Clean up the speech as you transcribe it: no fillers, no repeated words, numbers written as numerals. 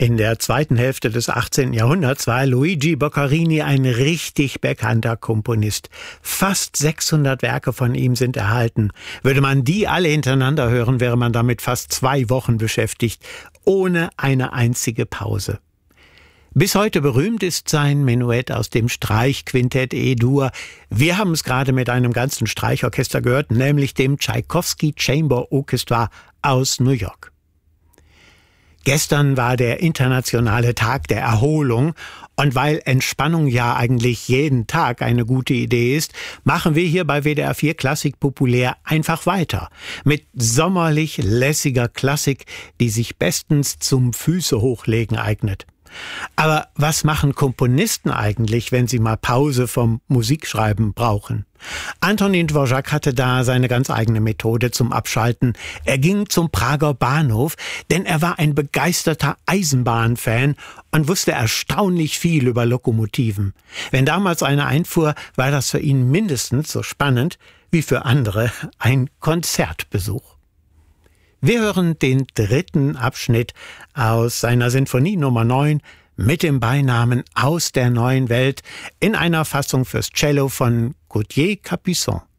In der zweiten Hälfte des 18. Jahrhunderts war Luigi Boccherini ein richtig bekannter Komponist. Fast 600 Werke von ihm sind erhalten. Würde man die alle hintereinander hören, wäre man damit fast 2 Wochen beschäftigt, ohne eine einzige Pause. Bis heute berühmt ist sein Menuett aus dem Streichquintett E-Dur. Wir haben es gerade mit einem ganzen Streichorchester gehört, nämlich dem Tchaikovsky Chamber Orchestra aus New York. Gestern war der internationale Tag der Erholung und weil Entspannung ja eigentlich jeden Tag eine gute Idee ist, machen wir hier bei WDR 4 Klassik populär einfach weiter mit sommerlich lässiger Klassik, die sich bestens zum Füße hochlegen eignet. Aber was machen Komponisten eigentlich, wenn sie mal Pause vom Musikschreiben brauchen? Antonín Dvořák hatte da seine ganz eigene Methode zum Abschalten. Er ging zum Prager Bahnhof, denn er war ein begeisterter Eisenbahnfan und wusste erstaunlich viel über Lokomotiven. Wenn damals eine einfuhr, war das für ihn mindestens so spannend wie für andere ein Konzertbesuch. Wir hören den 3. Abschnitt aus seiner Sinfonie Nummer 9 mit dem Beinamen Aus der neuen Welt in einer Fassung fürs Cello von Gauthier Capuçon.